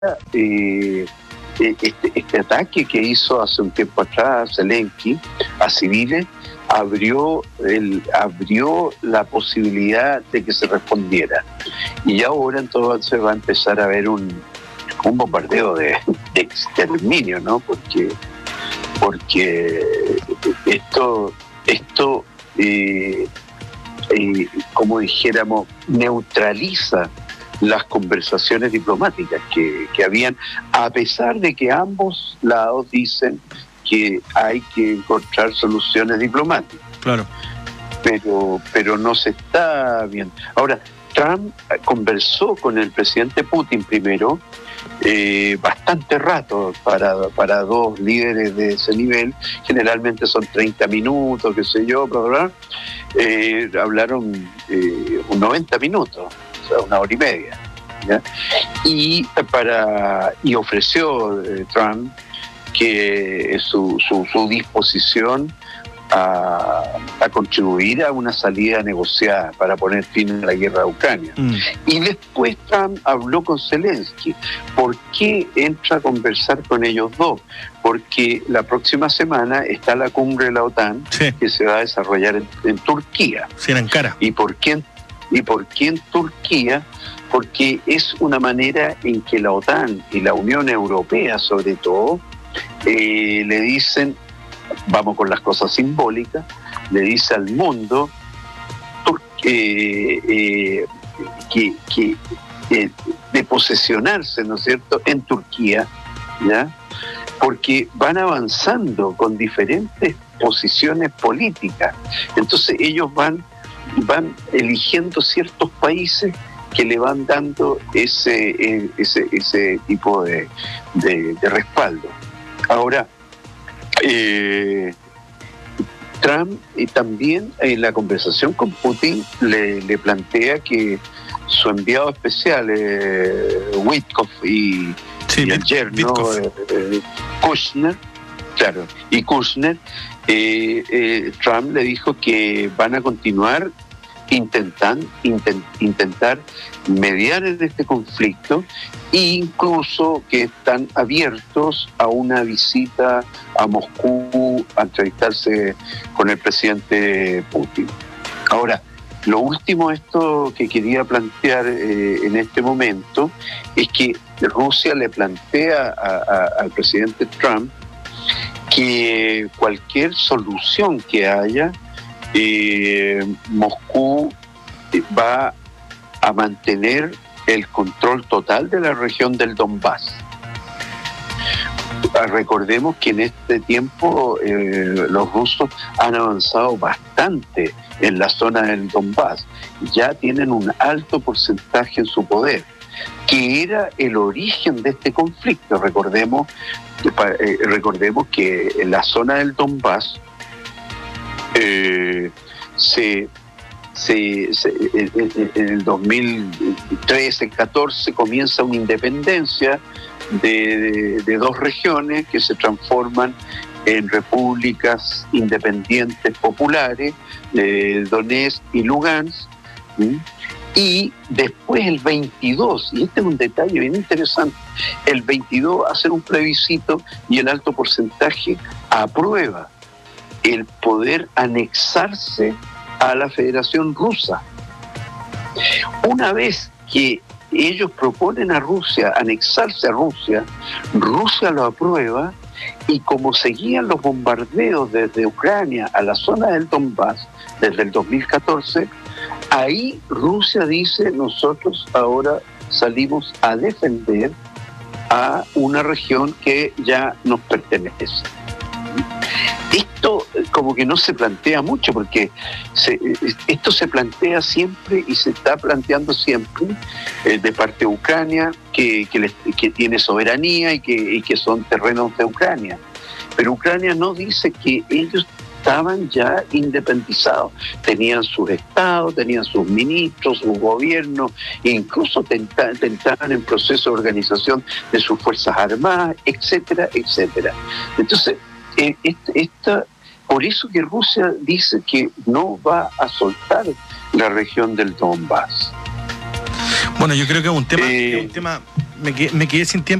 este ataque que hizo hace un tiempo atrás Zelensky a civiles abrió la posibilidad de que se respondiera. Y ahora entonces va a empezar a haber un bombardeo de exterminio, ¿no? Porque esto como dijéramos, neutraliza las conversaciones diplomáticas que habían, a pesar de que ambos lados dicen que hay que encontrar soluciones diplomáticas. Claro. Pero no se está bien. Ahora, Trump conversó con el presidente Putin primero, bastante rato para dos líderes de ese nivel. Generalmente son 30 minutos, qué sé yo, bla, bla. Hablaron 90 minutos, o sea, 1 hora y media, ¿ya? Y ofreció Trump que su disposición a contribuir a una salida negociada para poner fin a la guerra de Ucrania. Y después Trump habló con Zelensky. ¿Por qué entra a conversar con ellos dos? Porque la próxima semana está la cumbre de la OTAN, sí, que se va a desarrollar en Turquía. Sí, en Ankara. ¿Y por qué en Turquía? Porque es una manera en que la OTAN y la Unión Europea, sobre todo, le dicen, vamos con las cosas simbólicas, le dice al mundo de posesionarse, ¿no es cierto?, en Turquía, ¿ya? Porque van avanzando con diferentes posiciones políticas. Entonces ellos van eligiendo ciertos países que le van dando ese tipo de respaldo. Ahora, Trump también en la conversación con Putin le plantea que su enviado especial, Witkoff y el yerno Kushner, claro, y Kushner, Trump le dijo que van a continuar intentar mediar en este conflicto, e incluso que están abiertos a una visita a Moscú a entrevistarse con el presidente Putin. Ahora, lo último esto que quería plantear en este momento es que Rusia le plantea al presidente Trump que cualquier solución que haya, Moscú va a mantener el control total de la región del Donbass. Recordemos que en este tiempo los rusos han avanzado bastante en la zona del Donbass. Ya tienen un alto porcentaje en su poder, que era el origen de este conflicto. Recordemos que en la zona del Donbass en el 2013-14 comienza una independencia de dos regiones que se transforman en repúblicas independientes populares, Donetsk y Lugansk. Y después el 22, y este es un detalle bien interesante, el 22 hacen un plebiscito y el alto porcentaje aprueba el poder anexarse a la Federación Rusa. Una vez que ellos proponen a Rusia anexarse a Rusia, Rusia lo aprueba, y como seguían los bombardeos desde Ucrania a la zona del Donbass desde el 2014, ahí Rusia dice: nosotros ahora salimos a defender a una región que ya nos pertenece. Esto como que no se plantea mucho, porque esto se plantea siempre y se está planteando siempre de parte de Ucrania, que tiene soberanía y que son terrenos de Ucrania. Pero Ucrania no dice que ellos estaban ya independizados, tenían sus estados, tenían sus ministros, sus gobiernos, e incluso tentaban en proceso de organización de sus fuerzas armadas, etcétera, etcétera. Entonces, por eso que Rusia dice que no va a soltar la región del Donbass. Bueno, yo creo que es un tema me quedé sin tiempo.